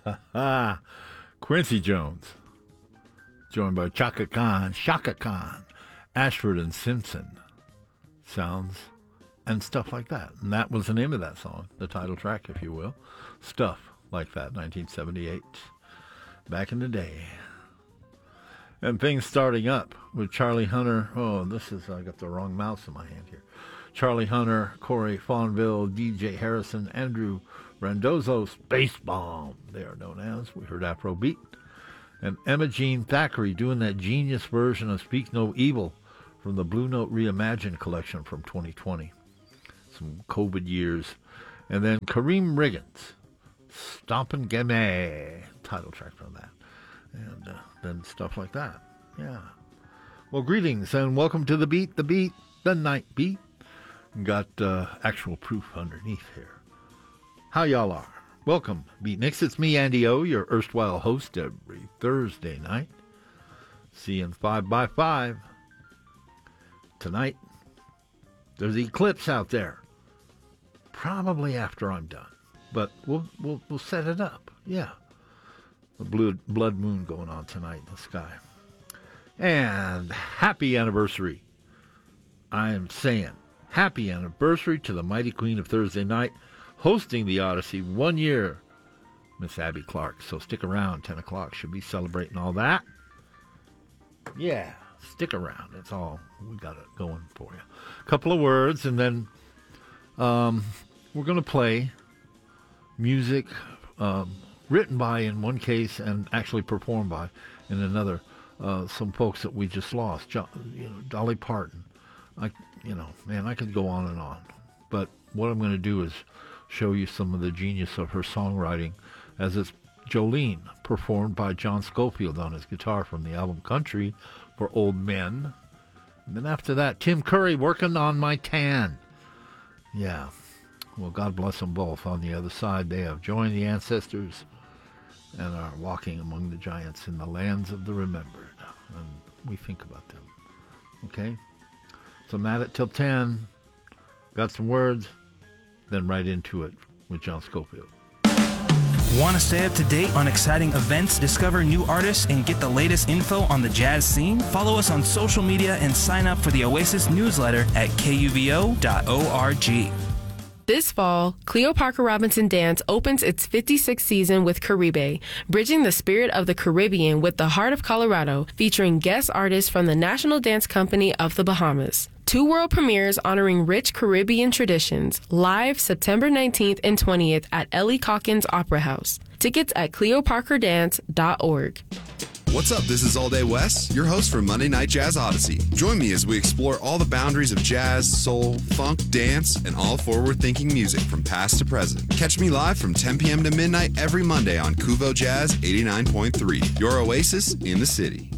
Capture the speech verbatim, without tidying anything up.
Ah, Quincy Jones, joined by Chaka Khan, Shaka Khan, Ashford and Simpson. Sounds and stuff like that. And that was the name of that song, the title track, if you will. Stuff Like That, nineteen seventy-eight. Back in the day. And things starting up with Charlie Hunter. Oh, this is, I got the wrong mouse in my hand here. Charlie Hunter, Corey Fonville, D J Harrison, Andrew Randozzo, Space Bomb, they are known as. We heard Afrobeat. And Emma Jean Thackeray doing that genius version of Speak No Evil from the Blue Note Reimagined collection from twenty twenty. Some COVID years. And then Kareem Riggins, Stompin' Gimme, title track from that. And uh, then stuff like that. Yeah. Well, greetings and welcome to The Beat, The Beat, The Night Beat. Got uh, actual proof underneath here. How y'all are? Welcome, Beatniks. It's me, Andy O, your erstwhile host every Thursday night. Seeing five by five. Tonight, there's eclipse out there. Probably after I'm done. But we'll we'll we'll set it up. Yeah. The blue blood moon going on tonight in the sky. And happy anniversary. I am saying happy anniversary to the mighty queen of Thursday night, hosting the Odyssey one year, Miss Abby Clark. So stick around, ten o'clock. Should be celebrating all that. Yeah, stick around. That's all we got it going for you. A couple of words, and then um, we're going to play music um, written by, in one case, and actually performed by, in another, uh, some folks that we just lost. Jo- you know, Dolly Parton. I, you know, man, I could go on and on. But what I'm going to do is show you some of the genius of her songwriting, as it's Jolene, performed by John Scofield on his guitar from the album Country for Old Men. And then after that, Tim Curry, Working on My Tan. Yeah. Well, God bless them both. On the other side, they have joined the ancestors and are walking among the giants in the lands of the remembered. And we think about them. Okay? So I'm at it till ten. Got some words. Then right into it with John Scofield. Want to stay up to date on exciting events, discover new artists, and get the latest info on the jazz scene? Follow us on social media and sign up for the Oasis newsletter at K U V O dot org. This fall, Cleo Parker Robinson Dance opens its fifty-sixth season with Caribe, bridging the spirit of the Caribbean with the heart of Colorado, featuring guest artists from the National Dance Company of the Bahamas. Two world premieres honoring rich Caribbean traditions, live September nineteenth and twentieth at Ellie Calkins Opera House. Tickets at cleo parker dance dot org. What's up? This is All Day West, your host for Monday Night Jazz Odyssey. Join me as we explore all the boundaries of jazz, soul, funk, dance, and all forward-thinking music from past to present. Catch me live from ten p.m. to midnight every Monday on Kuvo Jazz eighty-nine point three, your oasis in the city.